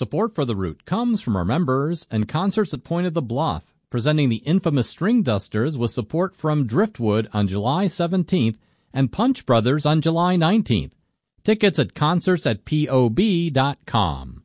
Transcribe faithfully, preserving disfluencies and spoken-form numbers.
Support for The Root comes from our members and concerts at Point of the Bluff, presenting the infamous String Dusters with support from Driftwood on July seventeenth and Punch Brothers on July nineteenth. Tickets at concerts at P O B dot com.